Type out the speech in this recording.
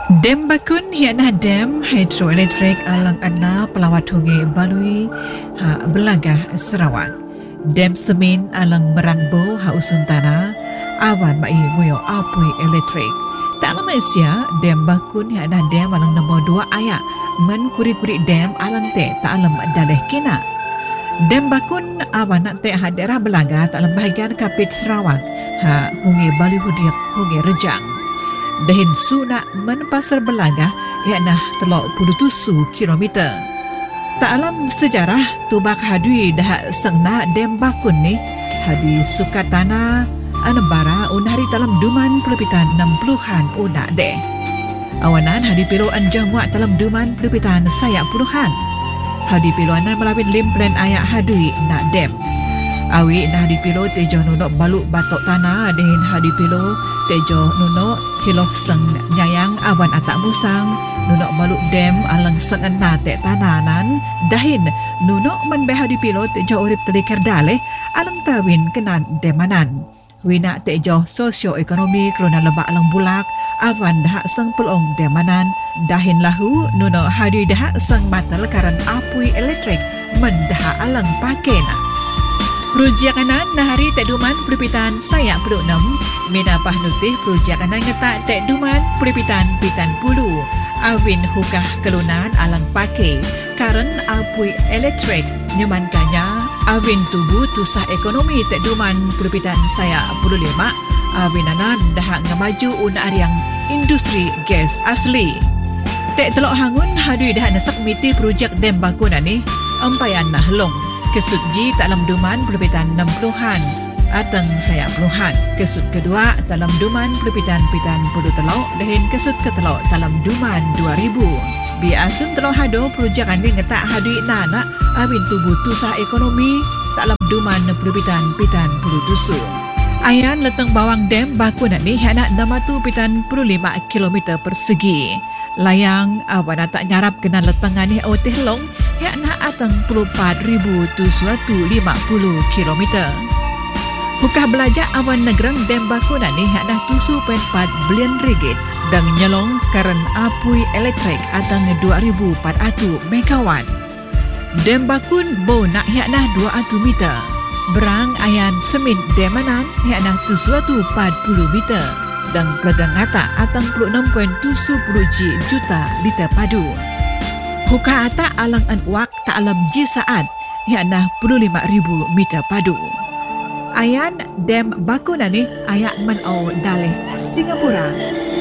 Dam bakun hianah dam hidroelektrik alang adna pelawat hungai balui Belagah Sarawak. Dam semin alang merangbo usun tanah awan mai muyo apui elektrik. Tak lama Malaysia dam bakun hianah dam alang nombor 2 ayak men kuri-kuri dam alang te tak alam daleh kena. Dam bakun awan nak te daerah Belagah tak alam bahagian kapit Sarawak hungai balui hudiak hungai rejang. Dahin su nak menpasar Belagah ianah telok 27 kilometer. Tak alam sejarah tubak hadui dah sengna dam bakun ni hadui sukat tanah anebara unahari dalam duman pelepitan 60-an unak deh. Awanan hadui pilo anjangwak dalam duman pelepitan sayak puluhan. Hadui piloanan melawin limplen ayak hadui nak dam. Awi nah di pilo tejo nunok baluk batok tanah dengan hadi pilo tejo nunok hilok seng nyayang awan atak musang nunok baluk dam alang seng ena tek tananan dahin nunok man hadi pilo tejo urip telikar daleh alang tawin kenan demanan wina tejo sosioekonomi kerana lebak alang bulak awan dah seng pelong demanan dahin lahu nunok hadi dah seng matal karan apui elektrik mendah alang pakena. Projek kanan nahari tak duman pelipitan sayak 46 minapah nutih projek kanan ngetak tak duman pelipitan pitan puluh awin hukah kelunan alang pakai karen apui elektrik nyamankannya awin tubuh tusah ekonomi tak duman pelipitan sayak 45 awin anan dah ngamaju unariang industri gas asli tak telok hangun hadui dah nasak miti projek dam bakunan ni empayan nahlong kesut G dalam duman pelepitan 60-an atang sayak puluhan. Kesut kedua dalam duman pelepitan pitan puluh telok dan kesut ketelok dalam duman 2000. Biasun telok hado projek andi ngetak hadui nanak awin tubuh tusah ekonomi dalam duman pelepitan pitan puluh tusu. Ayan leteng bawang dam bakun ni hana 6 pitan 5 km persegi. Layang awan tak nyarap kena letengan ni oteh long yakna atang 44,250 kilometer. Hukah belajar awan negerang dam bakunan ni yakna 7.4 bilion ringgit dan nyelong karen apui elektrik atang 2,400 megawatt. Dam bakun bo nak yakna 200 meter. Berang ayan semin damanan yakna 740 meter. Dan peladang atak atang 46.70 juta liter padu. Hukah atak alang anwak tak alam ji saat yakna 25,000 meter padu. Ayan dam bakunan ni ayak menau daleh Singapura